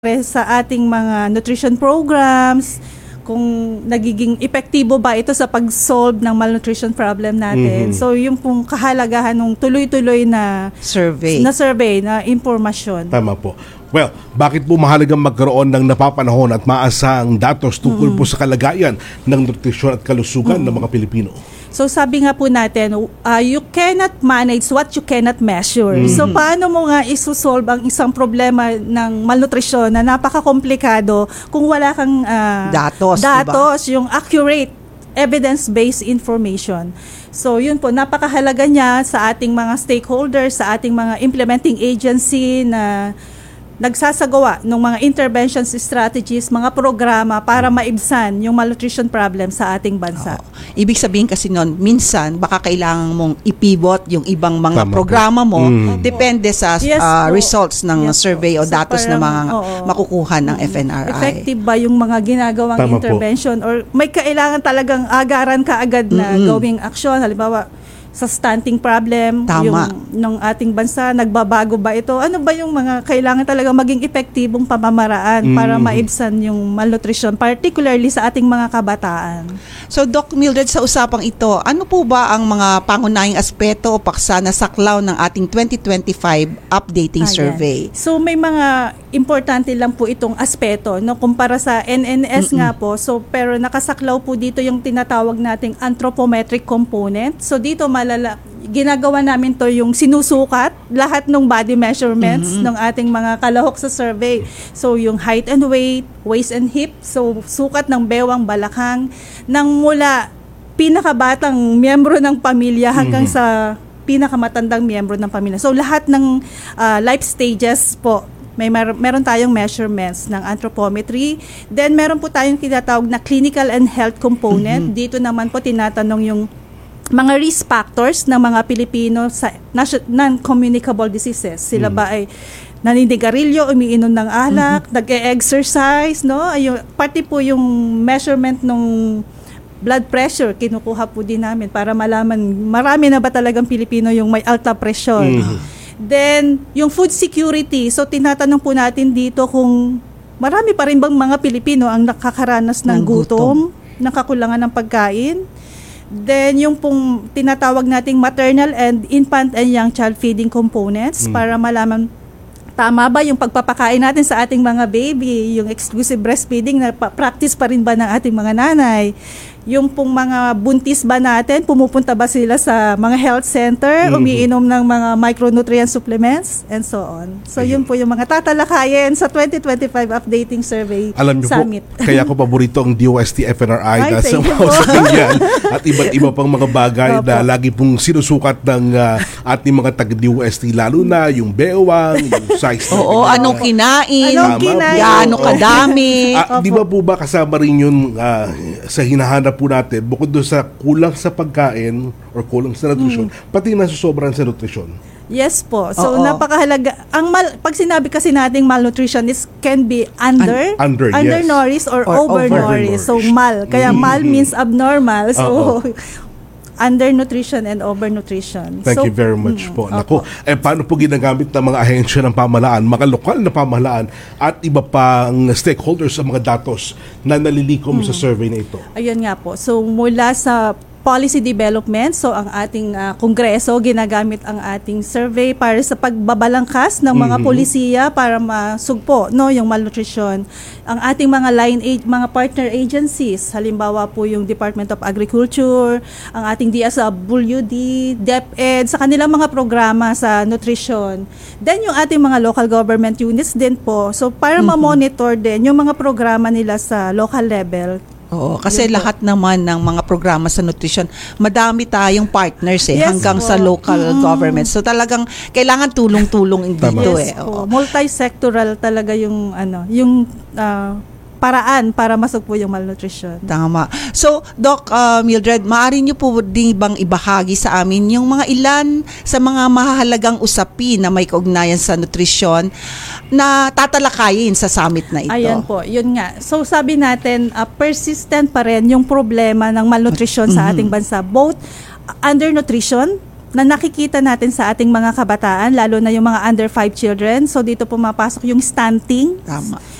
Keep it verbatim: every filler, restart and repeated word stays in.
sa ating mga nutrition programs, kung nagiging epektibo ba ito sa pag-solve ng malnutrition problem natin. Mm-hmm. So yung pong kahalagahan ng tuloy-tuloy na survey, na survey, na impormasyon. Tama po. Well, bakit po mahalagang magkaroon ng napapanahon at maasahang datos tungkol mm-hmm. po sa kalagayan ng nutrisyon at kalusugan mm-hmm. ng mga Pilipino? So sabi nga po natin, uh, you cannot manage what you cannot measure. Mm-hmm. So paano mo nga isusolve ang isang problema ng malnutrisyon na napaka-komplikado kung wala kang uh, datos, datos diba? Yung accurate evidence-based information. So yun po, napakahalaga niya sa ating mga stakeholders, sa ating mga implementing agency na nagsasagawa ng mga interventions strategies, mga programa para maibsan yung malnutrition problem sa ating bansa. Oh. Ibig sabihin kasi noon, minsan baka kailangan mong i-pivot yung ibang mga Tama programa mo, mm. depende sa yes, uh, results ng yes, survey o so datos na mga oo, makukuha ng F N R I. Effective ba yung mga ginagawang Tama intervention po. Or may kailangan talagang agaran ka agad na mm-hmm. gawing aksyon, halimbawa sa stunting problem Tama. yung ng ating bansa, nagbabago ba ito? Ano ba yung mga kailangan talaga maging epektibong pamamaraan mm. para maibsan yung malnutrition, particularly sa ating mga kabataan? So Doc Mildred, sa usapang ito, ano po ba ang mga pangunahing aspeto o paksa na saklaw ng ating twenty twenty-five updating Ayan. survey? So may mga importante lang po itong aspeto, no, kumpara sa N N S Mm-mm. nga po. So pero nakasaklaw po dito yung tinatawag nating anthropometric component. So dito malala, ginagawa namin to yung sinusukat lahat ng body measurements mm-hmm. ng ating mga kalahok sa survey. So yung height and weight, waist and hip, so sukat ng bewang, balakang, ng mula pinakabatang miyembro ng pamilya hanggang mm-hmm. sa pinakamatandang miyembro ng pamilya. So lahat ng uh, life stages po, may mer- meron tayong measurements ng anthropometry. Then meron po tayong tinatawag na clinical and health component. Mm-hmm. Dito naman po tinatanong yung mga risk factors ng mga Pilipino sa non-communicable diseases. Sila mm. ba ay naninigarilyo, umiinom ng alak, mm-hmm. nag-e-exercise, no? Ayun, pati po yung measurement ng blood pressure, kinukuha po din namin para malaman marami na ba talagang Pilipino yung may alta pressure. Mm-hmm. Then, yung food security. So, tinatanong po natin dito kung marami pa rin bang mga Pilipino ang nakakaranas ng, ng gutom, gutom, ng kakulangan ng pagkain. Then, yung pong tinatawag nating maternal and infant and young child feeding components mm. para malaman tama ba yung pagpapakain natin sa ating mga baby, yung exclusive breastfeeding na pa- practice pa rin ba ng ating mga nanay. Yung pong mga buntis ba natin, pumupunta ba sila sa mga health center, mm-hmm. umiinom ng mga micronutrient supplements, and so on. So, Ayun. yun po yung mga tatalakayin sa twenty twenty-five Updating Survey Alam niyo Summit. Po, kaya ko paborito ang D O S T F N R I Ay, na sa yan at iba't iba pang mga bagay na lagi pong sinusukat ng uh, ating mga taga-D O S T, lalo na yung bewang, yung size. Oo, anong kinain, anong kinain, gaano kadami. uh, di ba po ba kasama rin yun uh, sa hinahanap po natin, bukod doon sa kulang sa pagkain or kulang sa nutrisyon, mm. pati nasusobran sa nutrisyon? Yes po. So, Oo. napakahalaga. Ang mal, pag sinabi kasi nating malnutrition is can be under, Un- under undernourished yes. or, or overnourished. So, mal. Kaya mm-hmm. mal means abnormal. So, undernutrition and overnutrition. Thank so, you very much mm, po. Naku, eh paano po ginagamit ng mga ahensya ng pamahalaan, mga lokal na pamahalaan at iba pang stakeholders sa mga datos na nalilikom mm. sa survey na ito? Ayun nga po. So mula sa policy development, so ang ating uh, kongreso ginagamit ang ating survey para sa pagbabalangkas ng mga mm-hmm. polisiya para masugpo no yung malnutrition. Ang ating mga line aid, mga partner agencies, halimbawa po yung Department of Agriculture, ang ating D S W D, DepEd, sa kanilang mga programa sa nutrition. Then yung ating mga local government units din po. So para mm-hmm. ma-monitor din yung mga programa nila sa local level. Oo, kasi Yun lahat po. naman ng mga programa sa nutrition, madami tayong partners eh, yes, hanggang po. sa local mm-hmm. government. So talagang kailangan tulong-tulong dito yes, eh. Oo. Multi-sectoral talaga yung ano, yung uh, paraan para masugpo yung malnutrition. Tama. So, Doc uh, Mildred, maaari niyo po din bang ibahagi sa amin yung mga ilan sa mga mahahalagang usapin na may kaugnayan sa nutrisyon na tatalakayin sa summit na ito? Ayan po, yun nga. So, sabi natin, uh, persistent pa rin yung problema ng malnutrition mm-hmm. sa ating bansa. Both undernutrition, na nakikita natin sa ating mga kabataan, lalo na yung mga under five children. So dito pumapasok yung stunting. Tama.